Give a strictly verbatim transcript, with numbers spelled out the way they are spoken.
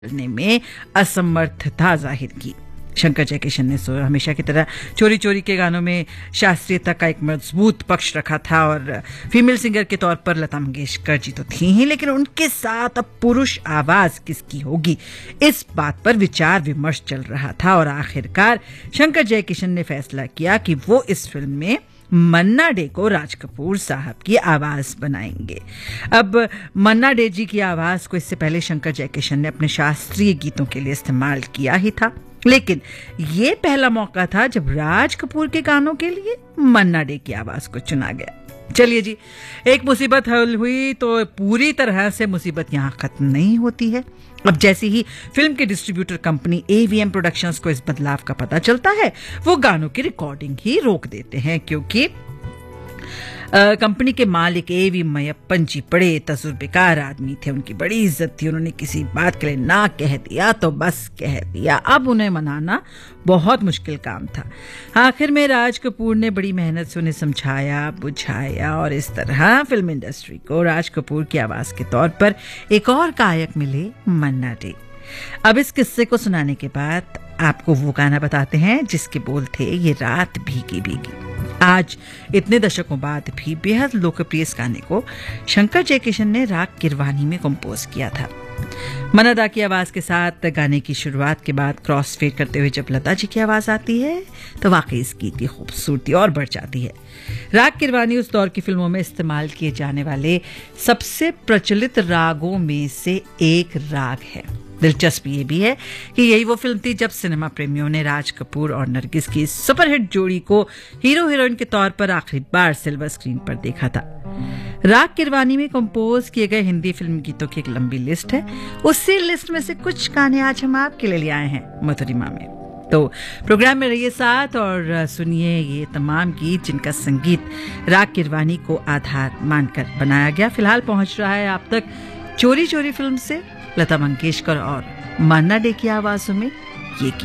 करने में असमर्थता जाहिर की। शंकर जयकिशन ने हमेशा की तरह चोरी चोरी के गानों में शास्त्रीयता का एक मजबूत पक्ष रखा था और फीमेल सिंगर के तौर पर लता मंगेशकर जी तो थी ही, लेकिन उनके साथ अब पुरुष आवाज किसकी होगी इस बात पर विचार विमर्श चल रहा था और आखिरकार शंकर जयकिशन ने फैसला किया कि वो इस फिल्म में मन्ना डे को राज कपूर साहब की आवाज बनाएंगे। अब मन्ना डे जी की आवाज को इससे पहले शंकर जयकिशन ने अपने शास्त्रीय गीतों के लिए इस्तेमाल किया ही था, लेकिन ये पहला मौका था जब राज कपूर के गानों के लिए मन्ना डे की आवाज को चुना गया। चलिए जी, एक मुसीबत हल हुई तो पूरी तरह से मुसीबत यहां खत्म नहीं होती है। अब जैसे ही फिल्म के डिस्ट्रीब्यूटर कंपनी एवीएम प्रोडक्शंस को इस बदलाव का पता चलता है, वो गानों की रिकॉर्डिंग ही रोक देते हैं, क्योंकि Uh, कंपनी के मालिक एवी मयप्पन जी बड़े तजुर्बेकार आदमी थे, उनकी बड़ी इज्जत थी। उन्होंने किसी बात के लिए ना कह दिया तो बस कह दिया। अब उन्हें मनाना बहुत मुश्किल काम था। आखिर में राज कपूर ने बड़ी मेहनत से उन्हें समझाया बुझाया और इस तरह फिल्म इंडस्ट्री को राज कपूर की आवाज के तौर पर एक और गायक मिले, मन्ना डे। अब इस किस्से को सुनाने के बाद आपको वो गाना बताते हैं जिसके बोल थे, ये रात भीगी भीगी। आज इतने दशकों बाद भी बेहद लोकप्रिय इस गाने को शंकर जयकिशन ने राग किरवानी में कंपोज किया था। मन्ना दा की आवाज के साथ गाने की शुरुआत के बाद क्रॉस फेड करते हुए जब लता जी की आवाज आती है तो वाकई इस गीत की खूबसूरती और बढ़ जाती है। राग किरवानी उस दौर की फिल्मों में इस्तेमाल किए जाने वाले सबसे प्रचलित रागों में से एक राग है। दिलचस्प ये भी है कि यही वो फिल्म थी जब सिनेमा प्रेमियों ने राज कपूर और नरगिस की सुपरहिट जोड़ी को हीरो हीरोइन के तौर पर आखिरी बार सिल्वर स्क्रीन पर देखा था। राग किरवानी में कंपोज किए गए हिंदी फिल्म गीतों की एक लंबी लिस्ट है। उसी लिस्ट में से कुछ गाने आज हम आपके लिए ले आए हैं मधुरिमा में। तो प्रोग्राम में रहिए साथ और सुनिए ये तमाम गीत जिनका संगीत राग किरवानी को आधार मानकर बनाया गया। फिलहाल पहुंच रहा है आप तक चोरी चोरी फिल्म से लता मंगेशकर और मन्ना डे की आवाजों में ये